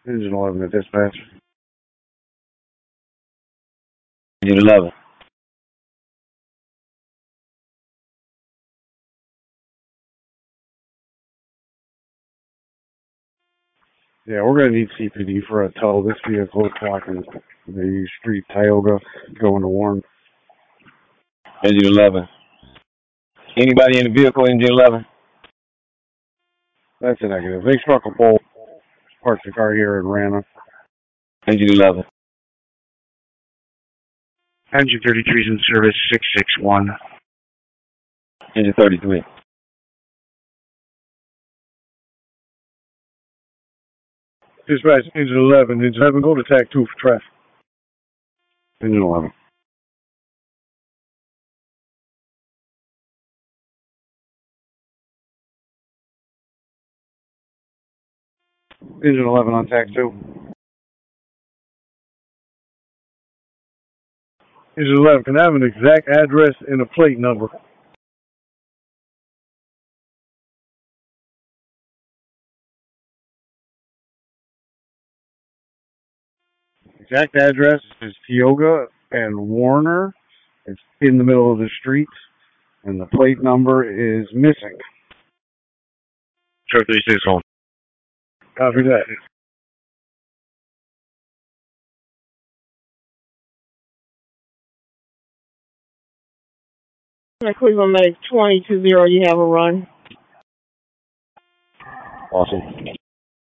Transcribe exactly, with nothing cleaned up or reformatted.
Engine eleven at dispatch. Engine eleven. Yeah, we're going to need C P D for a tow. This vehicle is blocking the street Tioga going to Warren. Engine eleven. Anybody in the vehicle, engine eleven? That's a negative. They struck a pole. Parked the car here and ran it. Engine eleven. Engine thirty-three is in service, six six one. Engine thirty-three. Dispatch, engine eleven. Engine eleven, go to tag two for traffic. Engine eleven. Engine eleven on tag two. Engine eleven, can I have an exact address and a plate number? Exact address is Tioga and Warner. It's in the middle of the street, and the plate number is missing. Sure, three six one. Copy that. Cleveland Medic twenty two zero, you have a run. Awesome.